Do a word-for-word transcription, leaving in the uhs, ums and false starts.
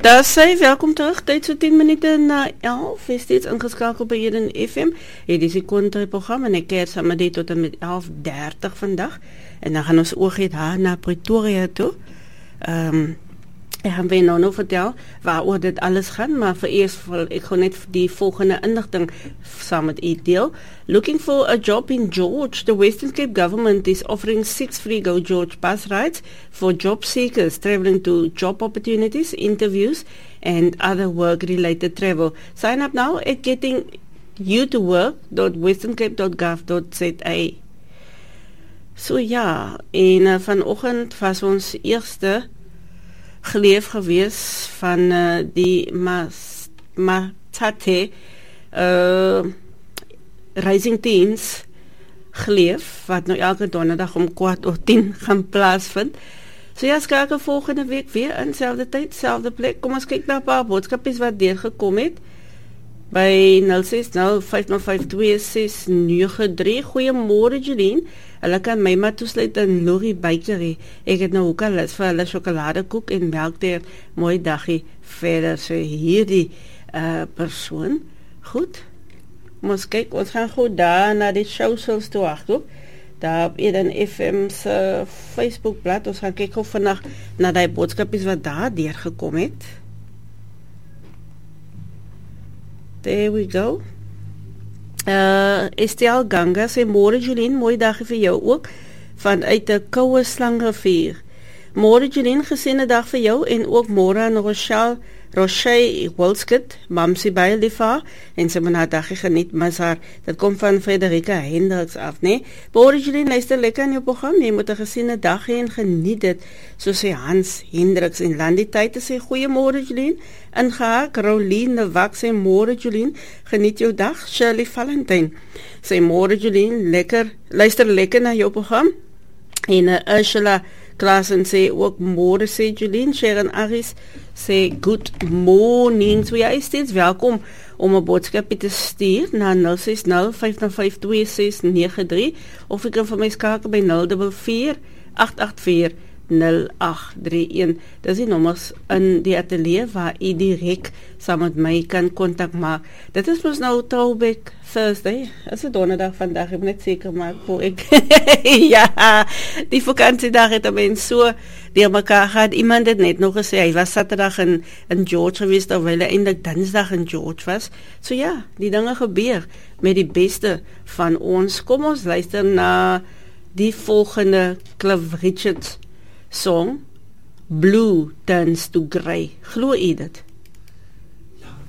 Daar sê, welkom terug, tyd so tien minute na elf, is steeds ingeskakeld by Eden F M, het is die country-program, en ek keer saam met die tot en met elf dertig vandag, en dan gaan ons oog het haar na Pretoria toe. Um, ek gaan weer nou nou vertel waaroor dit alles gaan, maar vir eers wil ek gewoon net die volgende inligting saam met u deel. Looking for a job in George, the Western Cape government is offering six free Go George bus rides for job seekers traveling to job opportunities, interviews, and other work-related travel. Sign up now at getting you to work dot western cape dot gov dot za. So ja, en uh, vanoggend was ons eerste geleef gewees van uh, die Mas, Matate uh, Rising Teens geleef, wat nou elke donderdag om kwart of tien gaan plaasvind. So ja, skakel volgende week weer in selfde tyd, selfde plek. Kom ons kyk na 'n paar boodskapies wat deurgekom het by nul ses nul vyf nul vyf twee ses nege drie. Goeiemôre Jolien. Hulle kan my maar toesluit in Lori Bakery. Ek het nou ook al lus vir hulle sjokoladekoek en melkteer. Mooi dagie verder. So hierdie uh, persoon. Goed. Ons kyk, ons gaan goed daar na die socials toe agter. Daar op Eden F M se Facebookblad. Ons gaan kyk of vandag na die boodskapies wat daar deurgekom het. There we go. Uh, Estelle Ganga sê, môre Jolien, mooi dagie vir jou ook, vanuit die koue Slangrivier. Môre Jolien, geseënde dag vir jou, en ook môre aan Rochelle, Rochelle Wolskut, mamsie by Lifa, en sy moet haar dagie geniet, mas haar, dit kom van Frederika Hendricks af, nee. Môre Jolien, luister lekker aan jou program, jy moet 'n geseënde dag hê en geniet dit, so sê Hans Hendricks, en Landie Tyd sê, goeiemôre Jolien, ingehaak, Rolien de Wak sê, môre Jolien, geniet jou dag, Shirley Valentine, sê, môre Jolien, lekker, luister lekker na jou program, en uh, Ursula Klaasen sê ook môre, sê Jolien. Sharon Aris sê good morning. So jy is steeds welkom om 'n boodskapie te stuur na nul ses nul vyf nul vyf twee ses nege drie of ek kan vir my skakel by nul vier vier agt agt vier nul agt drie een. Dis die nommers in die ateljee waar u direk saam met my kan kontak maak. Dit is mos nou Throwback Thursday. Is dit donderdag vandag? Ek moet net seker maak voor ek ja, die vakansiedag het een mens so deur mekaar gehad. Iemand het net nog gesê, hy was Saterdag in, in George geweest, terwyl hy eintlik Dinsdag in George was. So ja, die dinge gebeur met die beste van ons. Kom ons luister na die volgende Cliff Richard song, Blue Turns to Grey. Glo u dit?